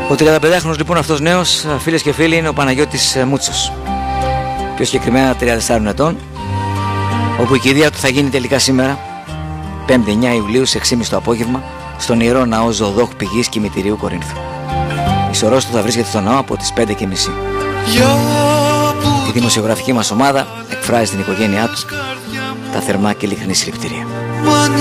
Ο 35χρονος λοιπόν αυτός νέος, φίλες και φίλοι, είναι ο Παναγιώτης Μούτσος. Πιο συγκεκριμένα 34 ετών, όπου η κηδεία του θα γίνει τελικά σήμερα, 5η 9 Ιουλίου σε 6.30 το απόγευμα, στον Ιερό Ναό Ζωοδόχου Πηγής Κημητηρίου Κορίνθου. Η σωρός του θα βρίσκεται στο ναό από τις 5:30. Η δημοσιογραφική μας ομάδα εκφράζει την οικογένειά του τα θερμά και ειλικρινή συλληπιτήρια.